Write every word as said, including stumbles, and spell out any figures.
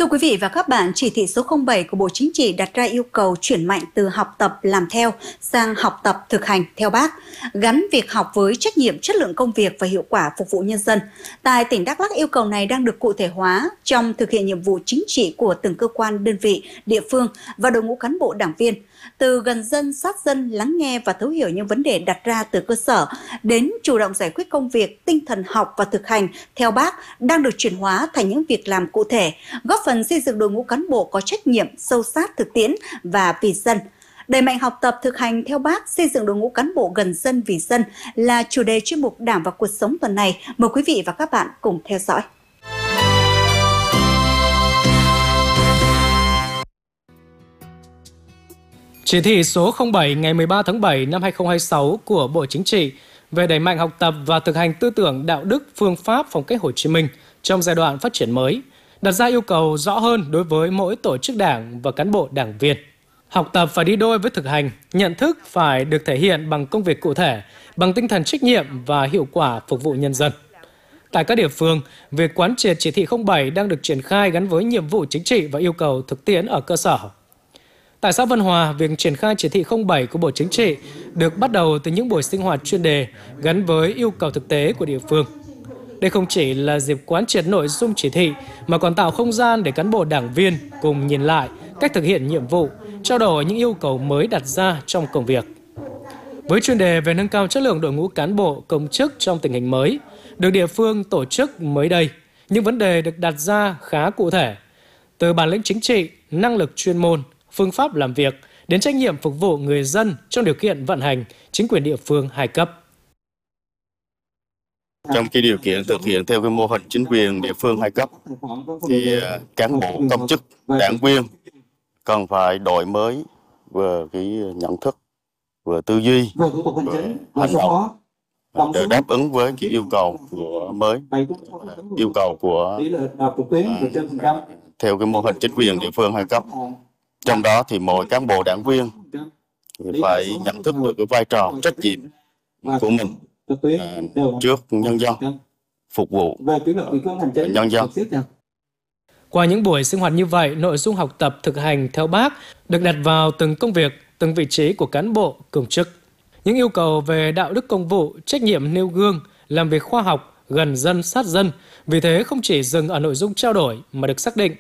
Thưa quý vị và các bạn, chỉ thị số không bảy của Bộ Chính trị đặt ra yêu cầu chuyển mạnh từ học tập làm theo sang học tập thực hành theo Bác, gắn việc học với trách nhiệm, chất lượng công việc và hiệu quả phục vụ nhân dân. Tại tỉnh Đắk Lắk, yêu cầu này đang được cụ thể hóa trong thực hiện nhiệm vụ chính trị của từng cơ quan, đơn vị, địa phương và đội ngũ cán bộ đảng viên. Từ gần dân, sát dân, lắng nghe và thấu hiểu những vấn đề đặt ra từ cơ sở, đến chủ động giải quyết công việc, tinh thần học và thực hành theo Bác đang được chuyển hóa thành những việc làm cụ thể, góp phần xây dựng đội ngũ cán bộ có trách nhiệm, sâu sát thực tiễn và vì dân. Đẩy mạnh học tập thực hành theo Bác, xây dựng đội ngũ cán bộ gần dân vì dân là chủ đề chuyên mục Đảng và Cuộc sống tuần này. Mời quý vị và các bạn cùng theo dõi. Chỉ thị số không bảy ngày mười ba tháng bảy năm hai nghìn không trăm hai mươi sáu của Bộ Chính trị về đẩy mạnh học tập và thực hành tư tưởng đạo đức, phương pháp phong cách Hồ Chí Minh trong giai đoạn phát triển mới, đặt ra yêu cầu rõ hơn đối với mỗi tổ chức đảng và cán bộ đảng viên. Học tập phải đi đôi với thực hành, nhận thức phải được thể hiện bằng công việc cụ thể, bằng tinh thần trách nhiệm và hiệu quả phục vụ nhân dân. Tại các địa phương, việc quán triệt chỉ thị không bảy đang được triển khai gắn với nhiệm vụ chính trị và yêu cầu thực tiễn ở cơ sở. Tại xã Vân Hòa, việc triển khai chỉ thị không bảy của Bộ Chính trị được bắt đầu từ những buổi sinh hoạt chuyên đề gắn với yêu cầu thực tế của địa phương. Đây không chỉ là dịp quán triệt nội dung chỉ thị mà còn tạo không gian để cán bộ đảng viên cùng nhìn lại cách thực hiện nhiệm vụ, trao đổi những yêu cầu mới đặt ra trong công việc. Với chuyên đề về nâng cao chất lượng đội ngũ cán bộ công chức trong tình hình mới, được địa phương tổ chức mới đây, những vấn đề được đặt ra khá cụ thể, từ bản lĩnh chính trị, năng lực chuyên môn, phương pháp làm việc đến trách nhiệm phục vụ người dân trong điều kiện vận hành chính quyền địa phương hai cấp. Trong cái điều kiện thực hiện theo cái mô hình chính quyền địa phương hai cấp thì cán bộ công chức đảng viên cần phải đổi mới về cái nhận thức, về tư duy, về hành động để đáp ứng với cái yêu cầu của mới, yêu cầu của à, theo cái mô hình chính quyền địa phương hai cấp. Trong đó thì mỗi cán bộ đảng viên phải nhận thức được cái vai trò trách nhiệm của mình à, trước nhân dân, phục vụ nhân dân. Qua những buổi sinh hoạt như vậy, nội dung học tập thực hành theo Bác được đặt vào từng công việc, từng vị trí của cán bộ, công chức. Những yêu cầu về đạo đức công vụ, trách nhiệm nêu gương, làm việc khoa học, gần dân, sát dân, vì thế không chỉ dừng ở nội dung trao đổi mà được xác định